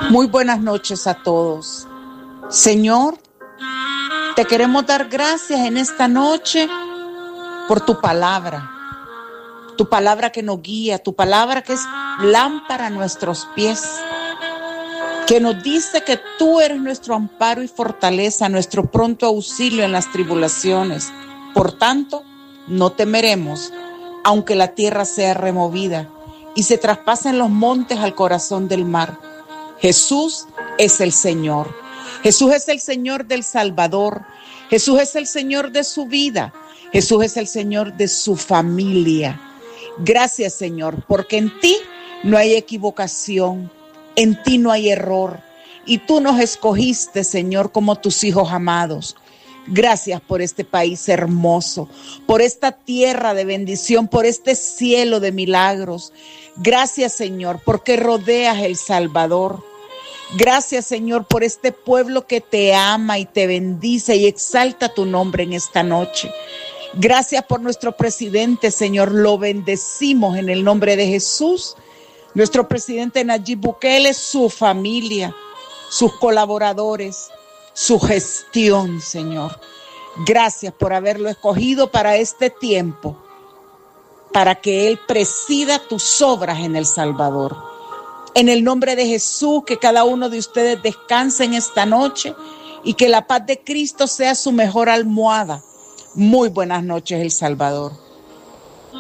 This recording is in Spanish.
Muy buenas noches a todos. Señor, te queremos dar gracias en esta noche por tu palabra que nos guía, tu palabra que es lámpara a nuestros pies, que nos dice que tú eres nuestro amparo y fortaleza, nuestro pronto auxilio en las tribulaciones. Por tanto, no temeremos, aunque la tierra sea removida y se traspasen los montes al corazón del mar. Jesús es el Señor. Jesús es el Señor del Salvador. Jesús es el Señor de su vida. Jesús es el Señor de su familia. Gracias, Señor, porque en ti no hay equivocación, en ti no hay error. Y tú nos escogiste, Señor, como tus hijos amados. Gracias por este país hermoso, por esta tierra de bendición, por este cielo de milagros. Gracias, Señor, porque rodeas El Salvador. Gracias, Señor, por este pueblo que te ama y te bendice y exalta tu nombre en esta noche. Gracias por nuestro presidente, Señor, lo bendecimos en el nombre de Jesús. Nuestro presidente Nayib Bukele, su familia, sus colaboradores, su gestión, Señor. Gracias por haberlo escogido para este tiempo, para que Él presida tus obras en El Salvador. En el nombre de Jesús, que cada uno de ustedes descanse en esta noche y que la paz de Cristo sea su mejor almohada. Muy buenas noches, El Salvador.